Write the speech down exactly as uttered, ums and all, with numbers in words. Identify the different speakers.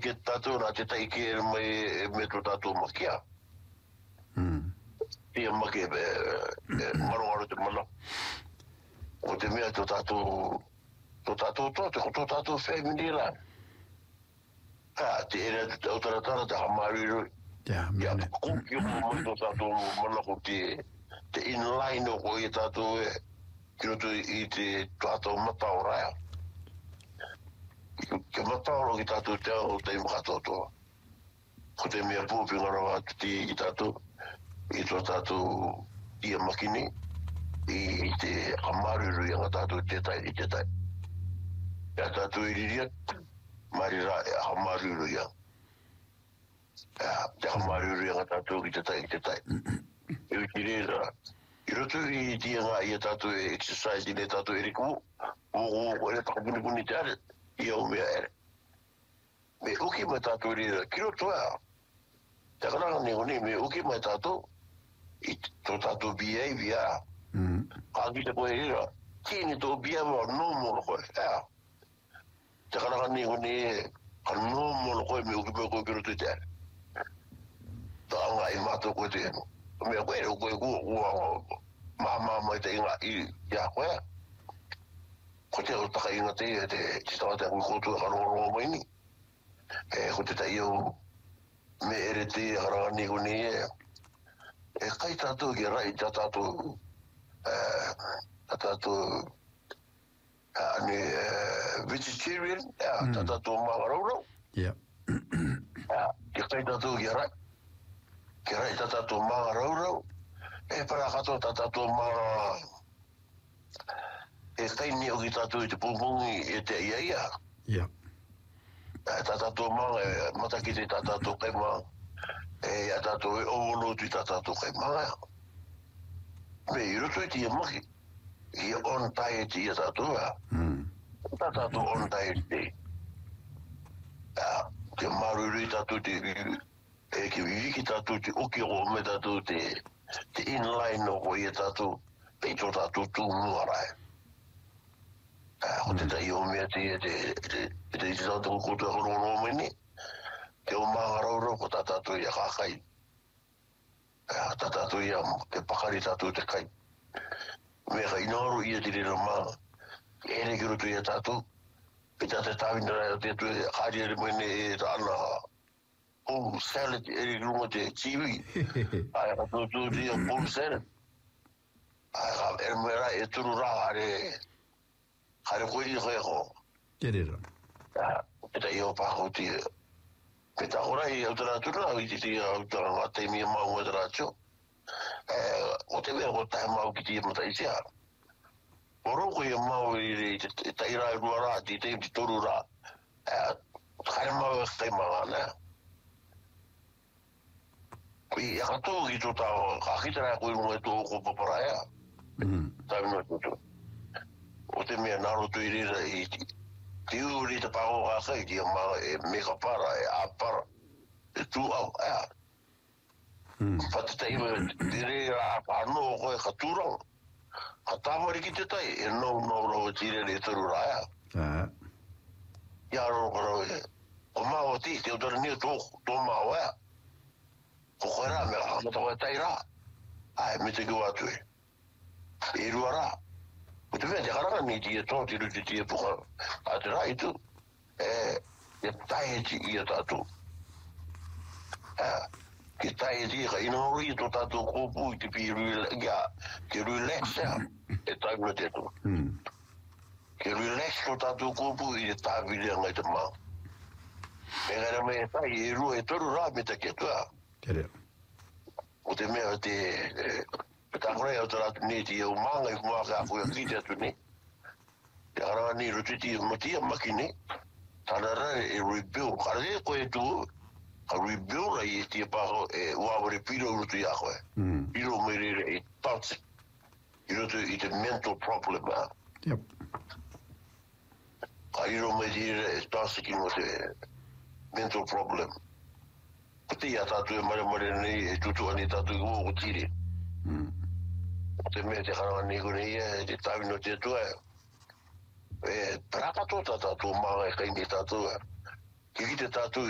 Speaker 1: ke tātou nā te taike e mai me tō tātou makia.
Speaker 2: Mm.
Speaker 1: Ia make marongaru te mana. O te mea tō tātou tō tātou tō, te tō tātou family la. Ka te ere o taratara te hamariru.
Speaker 2: Ja,
Speaker 1: Ia
Speaker 2: mene.
Speaker 1: kuki o mai tō tātou mana ko te te inline o ko i tātou e kino tu i te tātou matao raya. Ke matao ki tātou te au te imakatotoa. Ko te mea pūpinga rawa te i tātou, i tō tātou ia makini, i te hamaruru i anga tātou te tai i te tai. Ia tātou i riria, marira e hamaruru i anga. Te hamaruru i anga tātou i te tai i te tai. E uti rera, i roto i tianga i a tātou e exercise i ne tātou e riku, o o e takapuni puni te are, i au mea ere. Me uki mai tātou rera, ki roto ea, te karanga ni honi, me uki mai tātou, i tō tātou behavior,
Speaker 2: Mm.
Speaker 1: kāki te koe rera, kini tō behavior normal koe, ea. Te karanga ni honi e, ka normal koe me uki mai koe ki roto i te are. Tā anga i mātou koe te eno. Mea koe ero koe kua, kua, mā mā mai te inga i, ia koe. Ko te o taka inga te, te, te tawa te kui koutu e karongo mai ni. E, ko te tai au, me ere te haranga ni honi e, e kai tātou ki rai, tā tātou, e, tā tātou, ane, vegetarian, e, tā tātou māngarau.
Speaker 2: Ja.
Speaker 1: Ke kai tātou ki rai. Ke rai tā tātou māngarau. E para katoa tā tātou mā... E kai ni o ki tātou i te pūpungi e te ia ia.
Speaker 2: Ja.
Speaker 1: E tā tātou mā, e mataki te tā tātou kai mā. E a tātou e overload i tā tātou kai mā. Me i roto i te ia maki. I on diet i a tātou ea.
Speaker 2: Mm.
Speaker 1: Tā tātou on diet te. Te maruru i tātou te... E ke wiki tātou te oki o me tātou te... Te inline o ko i a tātou. Pei tō tātou tū mua rai. Ko te tai o mea te... Te te te tātou koutua korono o meni. Te o māngarau ko tā tātou i a kākai. Tā tātou i a te pakari tātou te kai. Mea ka inaru i a te rera mā. Ere ki roto i a tātou. Pita te tāwina rai o te tu e kāri ere mene e ta ana. Oh, salad ere ki runga te kiwi. Ai ka tōtū ti a bowl salad. Ai ka ere mea rai e turu rā are... Hare koe i koe ko.
Speaker 2: Kerera.
Speaker 1: Pita i o pāko ti... Pita ora i au tara tūra, i ti ti au tara ngā teimi e mau e tara tio. O te mea ko tae mau ki ti e mata i tia. O roko i e mau i te taira e rua rā, ti te ti toru rā. Kare mau e kai maa nea. Kui e kato ki tō tāo, ka kitara koe runga e tō ko papara ea.
Speaker 2: Mm.
Speaker 1: Tāi no e tō. O te mea naroto i rira i ti. Ti uri te pāko kākai, ti e maa e meka para, e āpara. E tū au, ea.
Speaker 2: Mm.
Speaker 1: Pate te iwa, te rira a pānoa koe ka tūranga. Ka tāmari ki te tai, e nau nau rau e tire re turu rā ea.
Speaker 2: Ah.
Speaker 1: Ia rau rau e. O māo ti, te utara nia tō, tō māo ea. Ko koe rā, mea hamata koe tai rā. Ai, me te kiu atu e. E rua rā. O te mea te karanga ni ti e tō, ti ruti ti e puka. A te rā i tu. E, e tai e ti i a tātou. E, ke tai e ti e ka inauri i tō tātou kōpū i te pi ia, ke relax ea. E tai mea te tō.
Speaker 2: Mm.
Speaker 1: Ke relax tō tātou kōpū i te tāwiri a ngai te mā. Me gara me e tai e rua e toru rā me te ke tua.
Speaker 2: Kerera.
Speaker 1: O te mea te... E tākorai au taratu ni ti au māngai kumaka a koe a kite atu ni. Te karanga ni rutiti e matia maki ni. Tāna rai e rebuild. Kare e koe tu, ka rebuild ai e tia pāko e uaware piro rutu i a koe.
Speaker 2: Mm.
Speaker 1: Piro me rere e toxic. I rutu i te mental problem a.
Speaker 2: Yep.
Speaker 1: Ka iro me rere e toxic i mo te mental problem. Ko te ia tātu e mare mare nei e tutu ani tātu i uo tiri.
Speaker 2: Mm.
Speaker 1: Te mea te karanga ni kone ia e te tāwino te tua e. E parakato tātou maa e kaini tātou e. Ki ki te tātou